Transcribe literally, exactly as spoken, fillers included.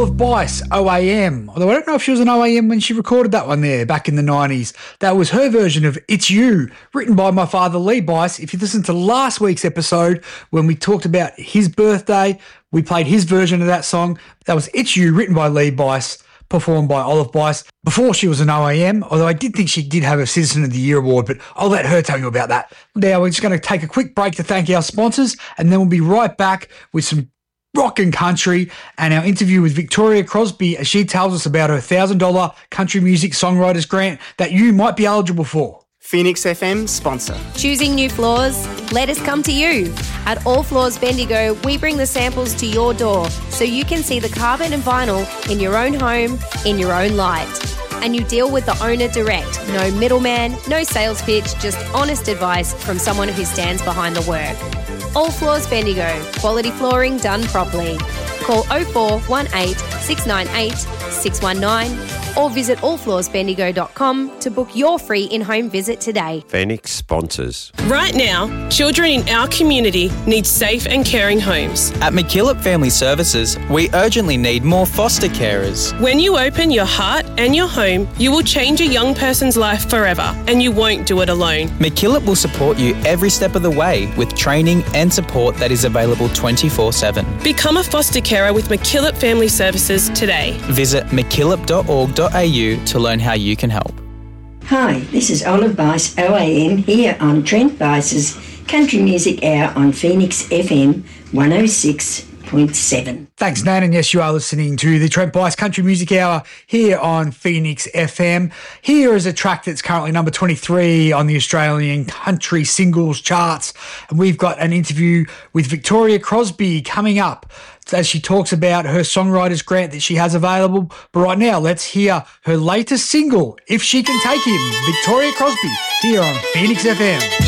Olive Bice, O A M. Although I don't know if she was an O A M when she recorded that one there back in the nineties. That was her version of It's You, written by my father Lee Bice. If you listened to last week's episode when we talked about his birthday, we played his version of that song. That was It's You, written by Lee Bice, performed by Olive Bice before she was an O A M, although I did think she did have a Citizen of the Year award, but I'll let her tell you about that. Now we're just going to take a quick break to thank our sponsors, and then we'll be right back with some rock and country and our interview with Victoria Crosby as she tells us about her one thousand dollars Country Music Songwriters Grant that you might be eligible for. Phoenix F M sponsor. Choosing new floors? Let us come to you. At All Floors Bendigo, we bring the samples to your door so you can see the carpet and vinyl in your own home, in your own light. And you deal with the owner direct. No middleman, no sales pitch, just honest advice from someone who stands behind the work. All Floors Bendigo, quality flooring done properly. Call oh four one eight, six nine eight, six one nine or visit all floors bendigo dot com to book your free in-home visit today. Phoenix sponsors. Right now, children in our community need safe and caring homes. At McKillop Family Services, we urgently need more foster carers. When you open your heart and your home, you will change a young person's life forever, and you won't do it alone. McKillop will support you every step of the way with training and support that is available twenty-four seven. Become a foster carer with McKillop Family Services today. Visit mckillop dot org dot a u to learn how you can help. Hi, this is Olive Bice, O A M, here on Trent Bice's Country Music Hour on Phoenix F M one oh six point seven. Thanks, Nan, and yes, you are listening to the Trent Bice Country Music Hour here on Phoenix F M. Here is a track that's currently number twenty-three on the Australian country singles charts, and we've got an interview with Victoria Crosby coming up as she talks about her songwriter's grant that she has available. But right now, let's hear her latest single, If She Can Take Him, Victoria Crosby, here on Phoenix F M.